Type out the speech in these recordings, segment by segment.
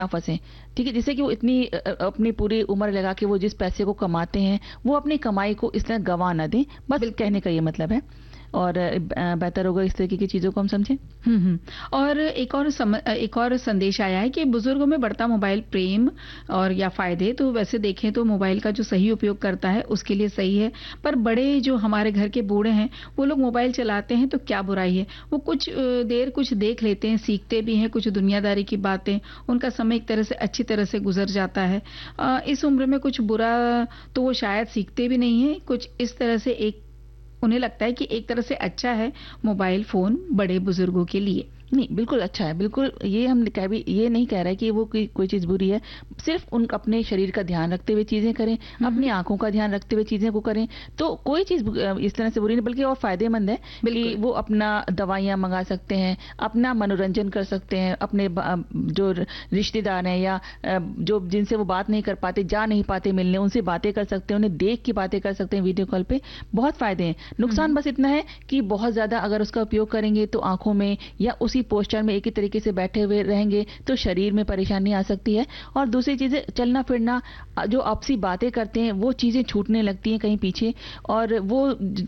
ना फंसे, ठीक है? जिससे कि वो इतनी अपनी पूरी उम्र लगा के वो जिस पैसे को कमाते हैं, वो अपनी कमाई को इस तरह गँवा ना दें, बस कहने का ये मतलब है। और बेहतर होगा इस तरीके की चीज़ों को हम समझें। और एक और संदेश आया है कि बुजुर्गों में बढ़ता मोबाइल प्रेम और या फायदे, तो वैसे देखें तो मोबाइल का जो सही उपयोग करता है उसके लिए सही है, पर बड़े जो हमारे घर के बूढ़े हैं वो लोग मोबाइल चलाते हैं तो क्या बुराई है? वो कुछ देर कुछ देख लेते हैं, सीखते भी हैं कुछ दुनियादारी की बातें, उनका समय एक तरह से अच्छी तरह से गुजर जाता है। इस उम्र में कुछ बुरा तो वो शायद सीखते भी नहीं है, कुछ इस तरह से एक उन्हें लगता है कि एक तरह से अच्छा है मोबाइल फोन बड़े बुजुर्गों के लिए। नहीं, बिल्कुल अच्छा है, बिल्कुल ये हम ये नहीं कह रहे कि वो कोई चीज़ बुरी है, सिर्फ़ उन अपने शरीर का ध्यान रखते हुए चीज़ें करें, अपनी आँखों का ध्यान रखते हुए चीज़ें को करें, तो कोई चीज़ इस तरह से बुरी नहीं बल्कि और फ़ायदेमंद है कि वो अपना दवाइयाँ मँगा सकते हैं, अपना मनोरंजन कर सकते हैं, अपने जो रिश्तेदार हैं या जो जिनसे वो बात नहीं कर पाते, जा नहीं पाते मिलने, उनसे बातें कर सकते हैं, उन्हें देख के बातें कर सकते हैं वीडियो कॉल पे, बहुत फ़ायदे हैं। नुकसान बस इतना है कि बहुत ज़्यादा अगर उसका उपयोग करेंगे तो आँखों में या उसी पोस्चर में एक ही तरीके से बैठे हुए रहेंगे तो शरीर में परेशानी आ सकती है। और दूसरी चीज़ें चलना फिरना, जो आपसी बातें करते हैं वो चीज़ें छूटने लगती हैं कहीं पीछे, और वो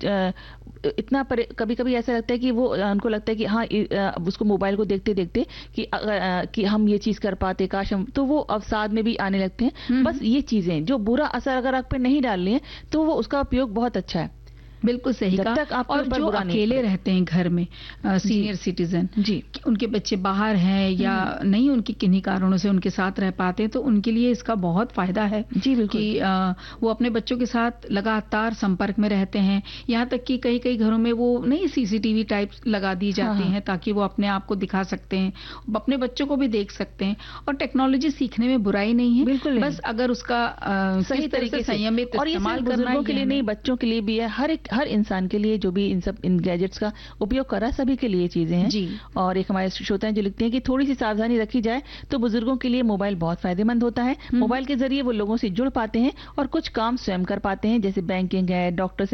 इतना कभी-कभी ऐसा लगता है कि वो उनको लगता है कि हाँ उसको मोबाइल को देखते-देखते कि अगर कि हम ये चीज़ कर पाते काश हम, तो वो अवसाद में भी आने लगते हैं। बस ये चीज़ें जो बुरा असर अगर आप पे नहीं डाल रही हैं तो वो उसका उपयोग बहुत अच्छा है। बिल्कुल सही कहा। और जो अकेले रहते हैं घर में सीनियर सिटीजन, जी, उनके बच्चे बाहर हैं या नहीं उनके किन्हीं कारणों से उनके साथ रह पाते, तो उनके लिए इसका बहुत फायदा है जी बिल्कुल कि वो अपने बच्चों के साथ लगातार संपर्क में रहते हैं। यहाँ तक कि कई घरों में वो नहीं सीसीटीवी टाइप लगा दी जाती हैं ताकि वो अपने आप को दिखा सकते हैं, अपने बच्चों को भी देख सकते हैं। और टेक्नोलॉजी सीखने में बुराई नहीं है, बिल्कुल बस अगर उसका सही तरीके से संयमित इस्तेमाल करना, बुजुर्गों के लिए नहीं, बच्चों के लिए भी है, हर इंसान के लिए जो भी इन गैजेट्स का उपयोग कर रहा है, सभी के लिए चीजें हैं जी। और एक हमारे श्रोता हैं जो लिखते हैं कि थोड़ी सी सावधानी रखी जाए तो बुजुर्गों के लिए मोबाइल बहुत फायदेमंद होता है। मोबाइल के जरिए वो लोगों से जुड़ पाते हैं और कुछ काम स्वयं कर पाते हैं, जैसे बैंकिंग है, डॉक्टर से